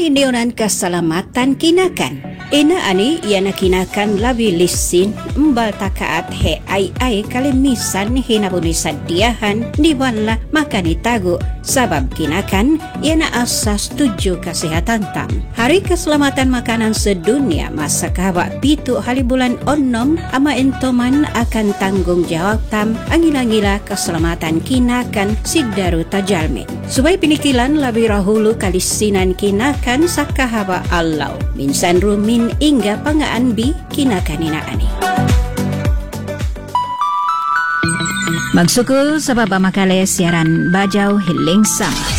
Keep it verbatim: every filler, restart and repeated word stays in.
Pamainionan keselamatan kinakan. Ina ani iana kinakan labi lisin mbal takaat he ai ai kalimisan hina buni sadiahan di wala makani tagu sabab kinakan iana asas tujuh kesehatan tam. Hari Keselamatan Makanan Sedunia masa kahawak pitu hari bulan onom ama entoman akan tanggung jawab tam angila-ngila keselamatan kinakan sigdaru tajalmin. Supaya pinikilan labi rahulu kalisinan kinakan sakahawak allau. Minsan rumin hingga pangaan bi kinakanina ani. Magsukul sa babamakalay siaran Bajau Hiling Sama.